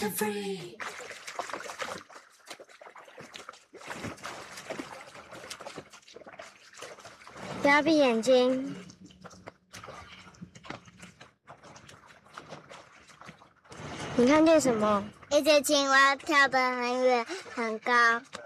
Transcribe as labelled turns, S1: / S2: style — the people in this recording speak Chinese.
S1: 不要闭眼睛。你看见什么？
S2: 一只青蛙跳得很远很高。